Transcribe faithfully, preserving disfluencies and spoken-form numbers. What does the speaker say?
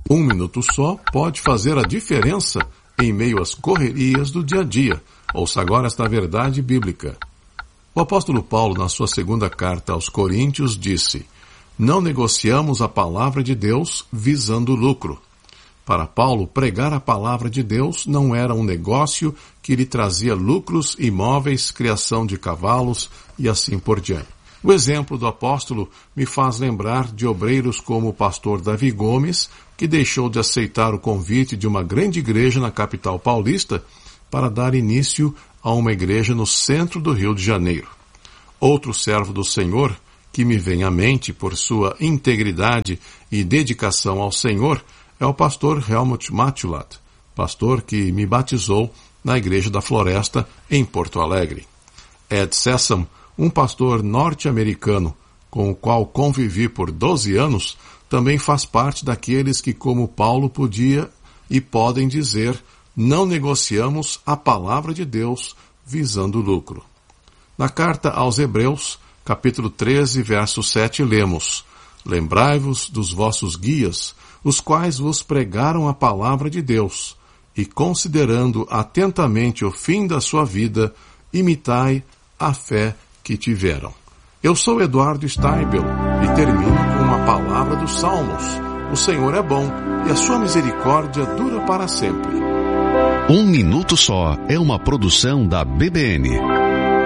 Um minuto só pode fazer a diferença em meio às correrias do dia a dia. Ouça agora esta verdade bíblica. O apóstolo Paulo, na sua segunda carta aos Coríntios, disse: não negociamos a palavra de Deus visando lucro. Para Paulo, pregar a palavra de Deus não era um negócio que lhe trazia lucros, imóveis, criação de cavalos e assim por diante. O exemplo do apóstolo me faz lembrar de obreiros como o pastor Davi Gomes, que deixou de aceitar o convite de uma grande igreja na capital paulista para dar início a uma igreja no centro do Rio de Janeiro. Outro servo do Senhor, que me vem à mente por sua integridade e dedicação ao Senhor, é o pastor Helmut Matulath, pastor que me batizou na Igreja da Floresta, em Porto Alegre. Ed Sessom, um pastor norte-americano, com o qual convivi por doze anos, também faz parte daqueles que, como Paulo, podia e podem dizer: não negociamos a palavra de Deus visando lucro. Na carta aos Hebreus, capítulo treze, verso sete, lemos: lembrai-vos dos vossos guias, os quais vos pregaram a palavra de Deus, e considerando atentamente o fim da sua vida, imitai a fé que tiveram. Eu sou Eduardo Steibel e termino com uma palavra dos Salmos. O Senhor é bom e a sua misericórdia dura para sempre. Um Minuto Só é uma produção da B B N.